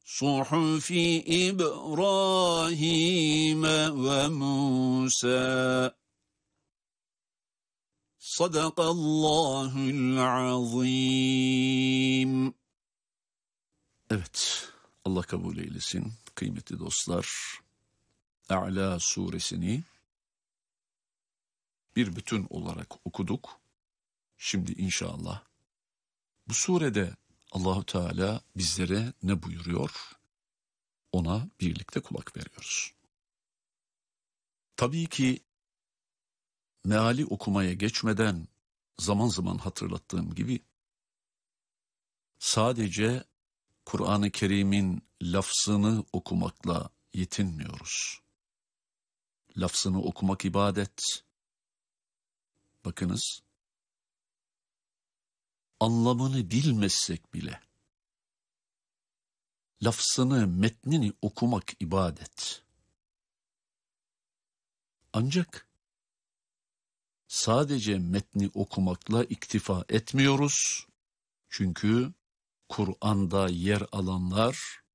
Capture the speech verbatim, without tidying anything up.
صُحُفِ إِبْرَاهِيمَ وَمُوسَى Sadakallahul azim. Evet, Allah kabul eylesin kıymetli dostlar. A'la suresini bir bütün olarak okuduk. Şimdi inşallah bu surede Allahu Teala bizlere ne buyuruyor? Ona birlikte kulak veriyoruz. Tabii ki meali okumaya geçmeden zaman zaman hatırlattığım gibi sadece Kur'an-ı Kerim'in lafzını okumakla yetinmiyoruz. Lafzını okumak ibadet. Bakınız, anlamını bilmezsek bile lafzını, metnini okumak ibadet. Ancak sadece metni okumakla iktifa etmiyoruz. Çünkü Kur'an'da yer alanlar